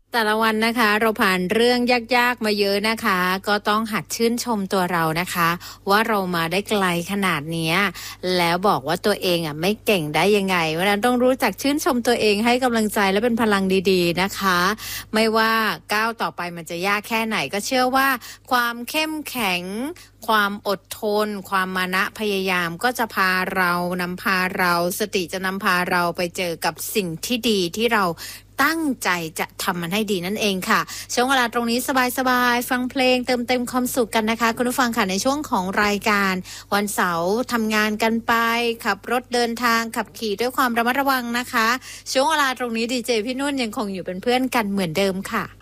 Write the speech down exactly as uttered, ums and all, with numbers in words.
แต่ละวันนะคะเราผ่านเรื่องยากๆมาเยอะนะคะก็ต้องหัดชื่นชมตัวเรานะคะว่าเรามาได้ไกลขนาดเนี้ยแล้วบอกว่าตัวเองอ่ะไม่เก่งได้ยังไงวันนั้นต้องรู้จักชื่นชมตัวเองให้กำลังใจและเป็นพลังดีๆนะคะไม่ว่าก้าวต่อไปมันจะยากแค่ไหนก็เชื่อว่าความเข้มแข็งความอดทนความมานะพยายามก็จะพาเรานำพาเราสติจะนำพาเราไปเจอกับสิ่งที่ดีที่เราตั้งใจจะทำมันให้ดีนั่นเองค่ะช่วงเวลาตรงนี้สบายๆฟังเพลงเติมเต็มความสุขกันนะคะคุณผู้ฟังค่ะในช่วงของรายการวันเสาร์ทำงานกันไปขับรถเดินทางขับขี่ด้วยความระมัดระวังนะคะช่วงเวลาตรงนี้ดีเจพี่นุ่นยังคงอยู่เป็นเพื่อนกันเหมือนเดิมค่ะ